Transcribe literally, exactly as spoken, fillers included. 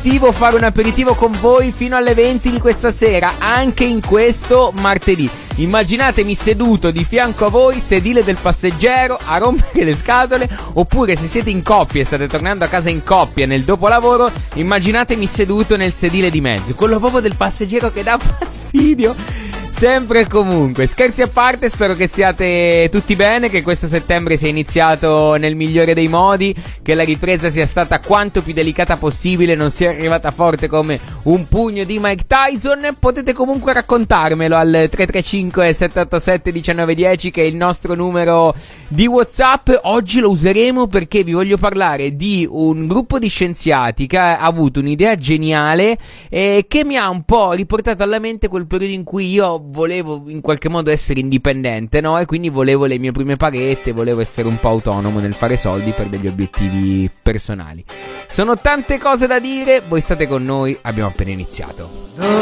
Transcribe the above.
aperitivo, fare un aperitivo con voi fino alle venti di questa sera, anche in questo martedì. Immaginatemi seduto di fianco a voi, sedile del passeggero, a rompere le scatole, oppure se siete in coppia e state tornando a casa in coppia nel dopolavoro, immaginatemi seduto nel sedile di mezzo, quello proprio del passeggero che dà fastidio. Sempre e comunque, scherzi a parte, spero che stiate tutti bene, che questo settembre sia iniziato nel migliore dei modi, che la ripresa sia stata quanto più delicata possibile, non sia arrivata forte come un pugno di Mike Tyson. Potete comunque raccontarmelo al tre tre cinque sette otto sette uno nove uno zero, che è il nostro numero di WhatsApp. Oggi lo useremo perché vi voglio parlare di un gruppo di scienziati che ha avuto un'idea geniale e che mi ha un po' riportato alla mente quel periodo in cui io volevo in qualche modo essere indipendente, no? E quindi volevo le mie prime paghette, volevo essere un po' autonomo nel fare soldi per degli obiettivi personali. Sono tante cose da dire, voi state con noi, abbiamo appena iniziato. The